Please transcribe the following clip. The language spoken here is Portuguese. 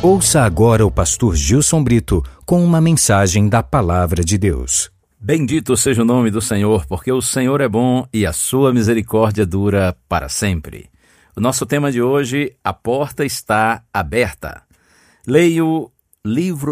Ouça agora o pastor Gilson Brito com uma mensagem da Palavra de Deus. Bendito seja o nome do Senhor, porque o Senhor é bom e a sua misericórdia dura para sempre. O nosso tema de hoje, a porta está aberta. Leio livro